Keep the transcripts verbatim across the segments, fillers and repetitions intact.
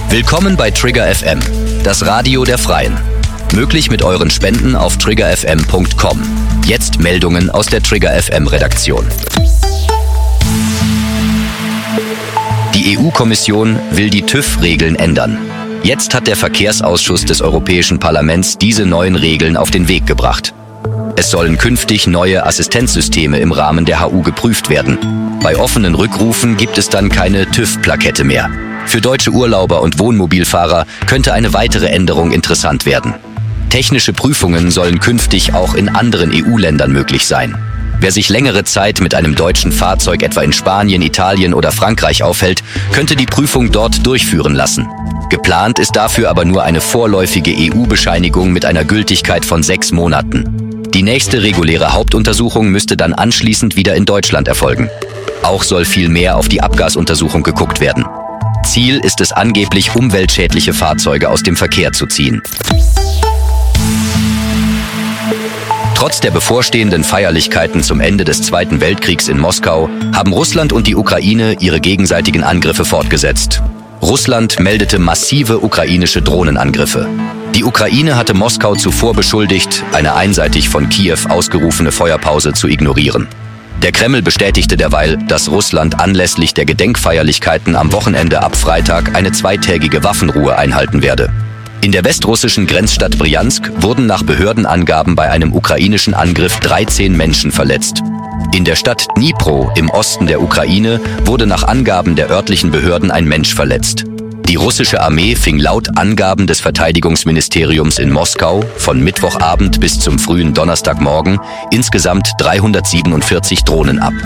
Willkommen bei Trigger F M, das Radio der Freien. Möglich mit euren Spenden auf trigger f m punkt com. Jetzt Meldungen aus der Trigger F M Redaktion. Die E U-Kommission will die TÜV-Regeln ändern. Jetzt hat der Verkehrsausschuss des Europäischen Parlaments diese neuen Regeln auf den Weg gebracht. Es sollen künftig neue Assistenzsysteme im Rahmen der H U geprüft werden. Bei offenen Rückrufen gibt es dann keine TÜV-Plakette mehr. Für deutsche Urlauber und Wohnmobilfahrer könnte eine weitere Änderung interessant werden. Technische Prüfungen sollen künftig auch in anderen E U-Ländern möglich sein. Wer sich längere Zeit mit einem deutschen Fahrzeug etwa in Spanien, Italien oder Frankreich aufhält, könnte die Prüfung dort durchführen lassen. Geplant ist dafür aber nur eine vorläufige E U-Bescheinigung mit einer Gültigkeit von sechs Monaten. Die nächste reguläre Hauptuntersuchung müsste dann anschließend wieder in Deutschland erfolgen. Auch soll viel mehr auf die Abgasuntersuchung geguckt werden. Ziel ist es angeblich, umweltschädliche Fahrzeuge aus dem Verkehr zu ziehen. Trotz der bevorstehenden Feierlichkeiten zum Ende des Zweiten Weltkriegs in Moskau haben Russland und die Ukraine ihre gegenseitigen Angriffe fortgesetzt. Russland meldete massive ukrainische Drohnenangriffe. Die Ukraine hatte Moskau zuvor beschuldigt, eine einseitig von Kiew ausgerufene Feuerpause zu ignorieren. Der Kreml bestätigte derweil, dass Russland anlässlich der Gedenkfeierlichkeiten am Wochenende ab Freitag eine zweitägige Waffenruhe einhalten werde. In der westrussischen Grenzstadt Brjansk wurden nach Behördenangaben bei einem ukrainischen Angriff dreizehn Menschen verletzt. In der Stadt Dnipro im Osten der Ukraine wurde nach Angaben der örtlichen Behörden ein Mensch verletzt. Die russische Armee fing laut Angaben des Verteidigungsministeriums in Moskau von Mittwochabend bis zum frühen Donnerstagmorgen insgesamt dreihundertsiebenundvierzig Drohnen ab.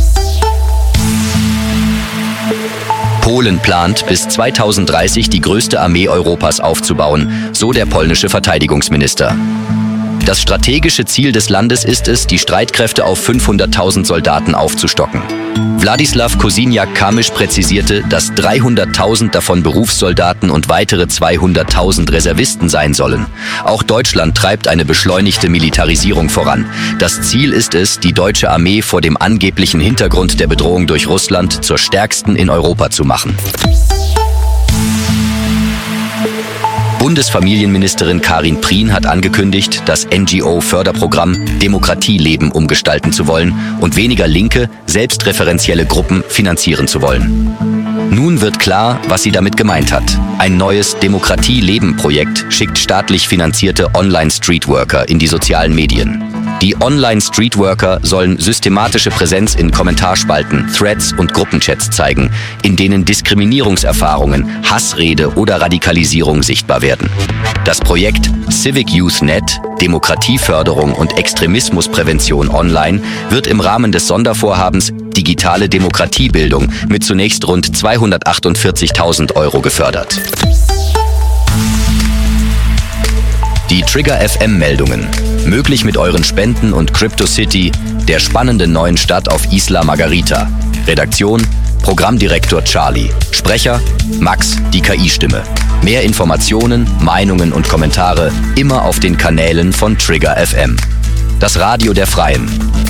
Polen plant, bis zweitausenddreißig die größte Armee Europas aufzubauen, so der polnische Verteidigungsminister. Das strategische Ziel des Landes ist es, die Streitkräfte auf fünfhunderttausend Soldaten aufzustocken. Władysław Kosiniak-Kamysz präzisierte, dass dreihunderttausend davon Berufssoldaten und weitere zweihunderttausend Reservisten sein sollen. Auch Deutschland treibt eine beschleunigte Militarisierung voran. Das Ziel ist es, die deutsche Armee vor dem angeblichen Hintergrund der Bedrohung durch Russland zur stärksten in Europa zu machen. Bundesfamilienministerin Karin Prien hat angekündigt, das N G O-Förderprogramm Demokratieleben umgestalten zu wollen und weniger linke, selbstreferenzielle Gruppen finanzieren zu wollen. Nun wird klar, was sie damit gemeint hat. Ein neues Demokratieleben-Projekt schickt staatlich finanzierte Online-Streetworker in die sozialen Medien. Die Online-Streetworker sollen systematische Präsenz in Kommentarspalten, Threads und Gruppenchats zeigen, in denen Diskriminierungserfahrungen, Hassrede oder Radikalisierung sichtbar werden. Das Projekt Civic Youth Net, Demokratieförderung und Extremismusprävention online, wird im Rahmen des Sondervorhabens Digitale Demokratiebildung mit zunächst rund zweihundertachtundvierzigtausend Euro gefördert. Die Trigger F M-Meldungen. Möglich mit euren Spenden und CryptoCity, der spannenden neuen Stadt auf Isla Margarita. Redaktion: Programmdirektor Charlie. Sprecher: Max, die K I-Stimme. Mehr Informationen, Meinungen und Kommentare immer auf den Kanälen von Trigger F M. Das Radio der Freien.